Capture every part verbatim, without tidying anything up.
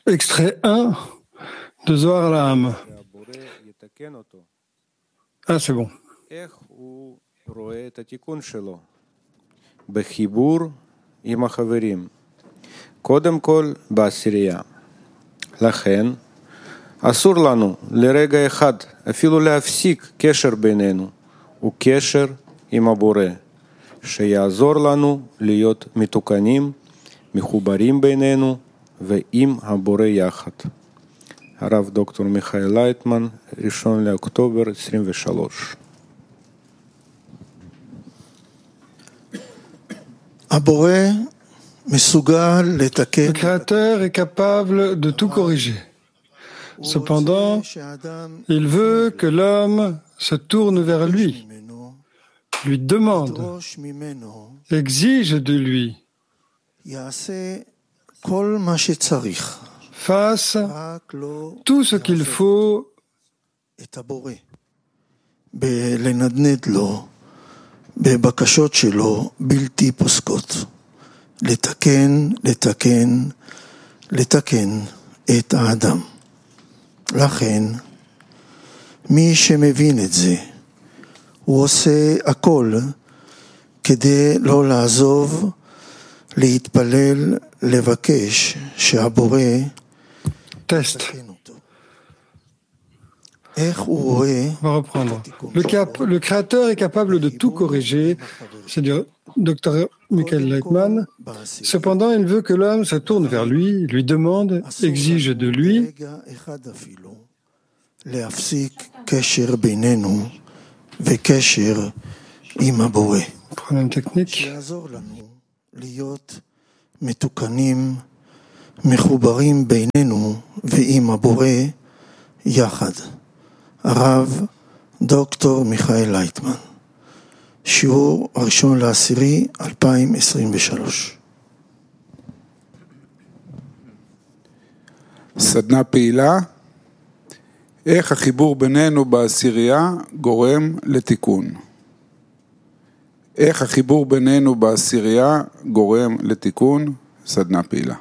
extrait un de Zohar La'am. Ah, c'est bon. עם החברים. קודם כל בעשירייה. לכן, אסור לנו לרגע אחד אפילו להפסיק קשר בינינו, הוא קשר עם הבורא, שיעזור לנו להיות מתוקנים, מחוברים בינינו ועם הבורא יחד. הרב דוקטור מיכאל לייטמן, ראשון לאוקטובר עשרים ושלוש. Le Créateur est capable de tout corriger. Cependant, il veut que l'homme se tourne vers lui, lui demande, exige de lui, fasse tout ce qu'il faut בבקשות שלו בלתי פוסקות, לתקן, לתקן, לתקן את האדם. לכן, מי שמבין את זה, הוא עושה הכל כדי לא לעזוב, להתפלל, לבקש שהבורא יתקן אותו. On va reprendre. Le, cap, le Créateur est capable de tout corriger, c'est-à-dire docteur Michael Leitman. Cependant, il veut que l'homme se tourne vers lui, lui demande, exige de lui. Problème technique. הרב דוקטור מיכאל לייטמן, שיעור הראשון לעשירי אלפיים עשרים ושלוש. סדנה פעילה, איך החיבור בינינו בעשירייה גורם לתיקון. איך החיבור בינינו בעשירייה גורם לתיקון, סדנה פעילה.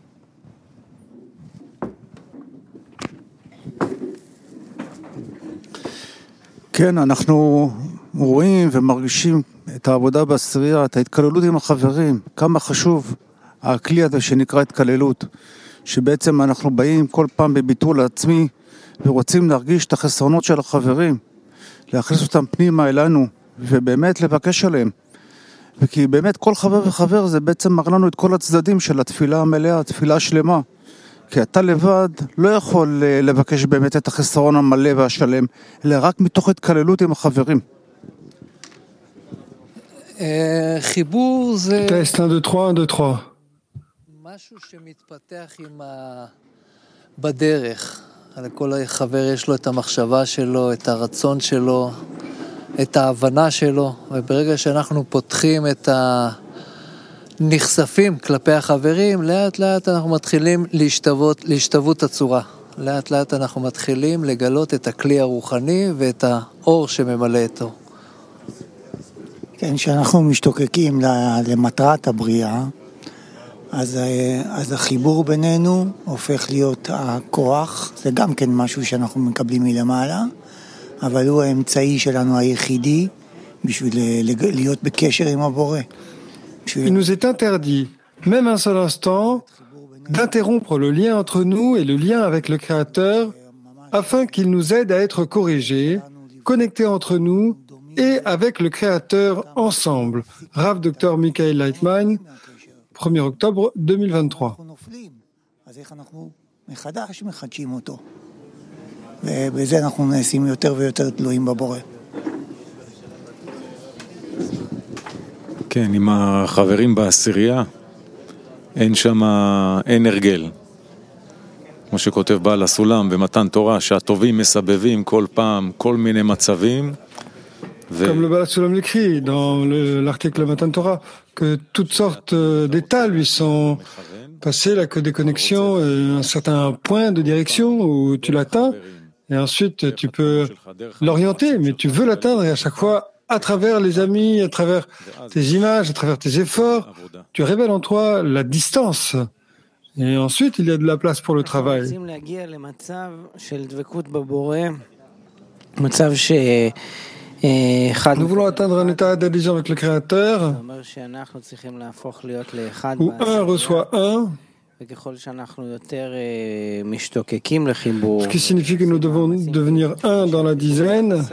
כן, אנחנו רואים ומרגישים את העבודה בעשירייה, את ההתקללות עם החברים, כמה חשוב הכלי הזה שנקרא התקללות, שבעצם אנחנו באים כל פעם בביטול עצמי ורוצים להרגיש את החסרונות של החברים, להכניס אותם פנימה אלינו ובאמת לבקש עליהם. וכי באמת כל חבר וחבר זה בעצם מראה לנו את כל הצדדים של התפילה המלאה, התפילה השלמה. כי אתה לבד לא יכול לבקש באמת את החסרון המלא והשלם, אלא רק מתוך התקללות עם החברים. חיבור זה טסט אחד, שתיים, אחד, שלוש. משהו שמתפתח עם ה... בדרך. לכל חבר יש לו את המחשבה שלו, את הרצון שלו, את ההבנה שלו, וברגע שאנחנו פותחים את ה... נחשפים כלפי החברים, לאט לאט אנחנו מתחילים להשתוות, להשתוות הצורה. לאט לאט אנחנו מתחילים לגלות את הכלי הרוחני ואת האור שממלא את האור. כן, כשאנחנו משתוקקים למטרת הבריאה, אז, אז החיבור בינינו הופך להיות הכוח, זה גם כן משהו שאנחנו מקבלים מלמעלה, אבל הוא האמצעי שלנו היחידי בשביל להיות בקשר עם הבורא. Il nous est interdit, même un seul instant, d'interrompre le lien entre nous et le lien avec le Créateur, afin qu'il nous aide à être corrigés, connectés entre nous et avec le Créateur ensemble. Rav Docteur Michael Leitman, premier octobre deux mille vingt-trois. ובזה אנחנו נעשים יותר ויותר תלויים בבורא. כן, עם החברים בעשירייה, אין שם, אין הרגל. כמו שכותב בעל הסולם במתן תורה, שהטובים מסבבים כל פעם, כל מיני מצבים. ו... Comme le Baal HaSulam l'écrit dans le, l'article Matan Torah, que toutes sortes d'états lui sont passés, là, que des connexions, un certain point de direction où tu l'atteins, et ensuite tu peux l'orienter, mais tu veux l'atteindre, et à chaque fois, à travers les amis, à travers tes images, à travers tes efforts, tu révèles en toi la distance. Et ensuite, il y a de la place pour le travail. Nous voulons atteindre un état d'adhésion avec le Créateur où un reçoit un, ce qui signifie que nous devons devenir un dans la dizaine.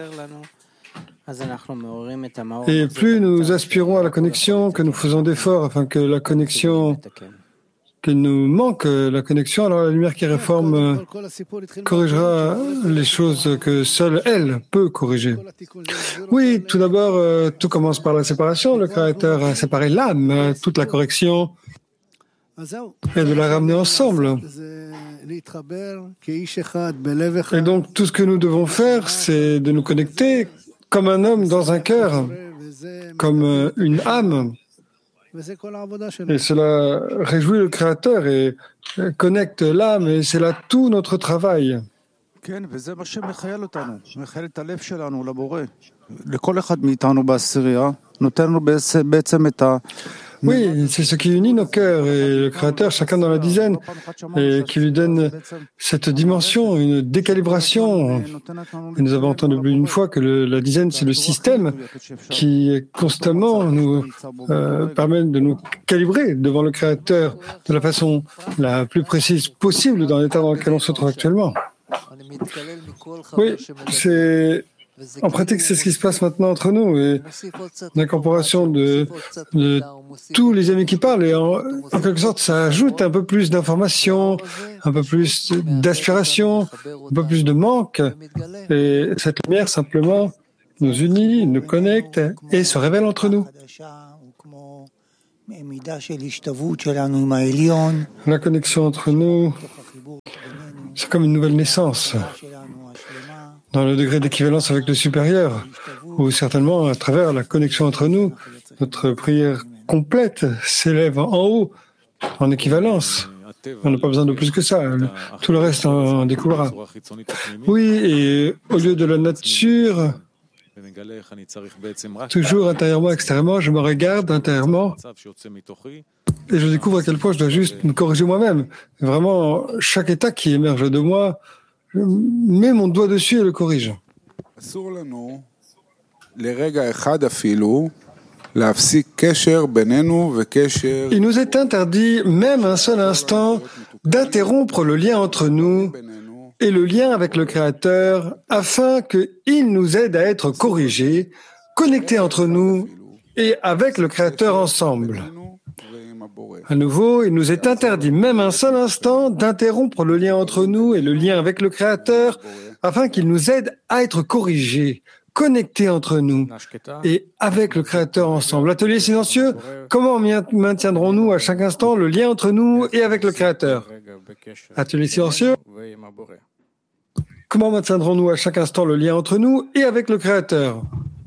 Et plus nous aspirons à la connexion, que nous faisons d'efforts afin que la connexion, qu'il nous manque la connexion, alors la lumière qui réforme corrigera les choses que seule elle peut corriger. Oui, tout d'abord, tout commence par la séparation. Le Créateur a séparé l'âme, toute la correction, et de la ramener ensemble. Et donc, tout ce que nous devons faire, c'est de nous connecter comme un homme dans un cœur, comme une âme. Et cela réjouit le Créateur et connecte l'âme, et c'est là tout notre travail. Oui, c'est ce qui unit nos cœurs et le Créateur, chacun dans la dizaine, et qui lui donne cette dimension, une décalibration. Et nous avons entendu plus d'une fois que le, la dizaine, c'est le système qui constamment nous euh, permet de nous calibrer devant le Créateur de la façon la plus précise possible dans l'état dans lequel on se trouve actuellement. Oui, c'est... En pratique, c'est ce qui se passe maintenant entre nous, et l'incorporation de, de tous les amis qui parlent, et en, en quelque sorte, ça ajoute un peu plus d'informations, un peu plus d'aspiration, un peu plus de manque, et cette lumière simplement nous unit, nous connecte et se révèle entre nous. La connexion entre nous, c'est comme une nouvelle naissance, dans le degré d'équivalence avec le supérieur, où certainement, à travers la connexion entre nous, notre prière complète s'élève en haut, en équivalence. On n'a pas besoin de plus que ça. Tout le reste en découlera. Oui, et au lieu de la nature, toujours intérieurement, extérieurement, je me regarde intérieurement et je découvre à quel point je dois juste me corriger moi-même. Vraiment, chaque état qui émerge de moi, je mets mon doigt dessus et le corrige. Il nous est interdit, même un seul instant, d'interrompre le lien entre nous et le lien avec le Créateur afin qu'il nous aide à être corrigés, connectés entre nous et avec le Créateur ensemble. À nouveau, il nous est interdit, même un seul instant, d'interrompre le lien entre nous et le lien avec le Créateur afin qu'il nous aide à être corrigés, connectés entre nous et avec le Créateur ensemble. Atelier silencieux, comment maintiendrons-nous à chaque instant le lien entre nous et avec le Créateur? Atelier silencieux, comment maintiendrons-nous à chaque instant le lien entre nous et avec le Créateur?